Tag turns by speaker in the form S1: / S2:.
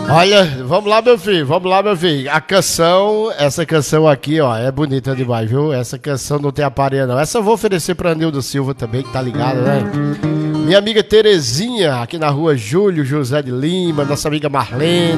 S1: Olha, vamos lá, meu filho, vamos lá, meu filho. A canção, essa canção aqui, ó, é bonita demais, viu? Essa canção não tem aparelho, não. Essa eu vou oferecer pra Nildo Silva também, que tá ligado, né? Minha amiga Terezinha, aqui na rua Júlio José de Lima, nossa amiga Marlene.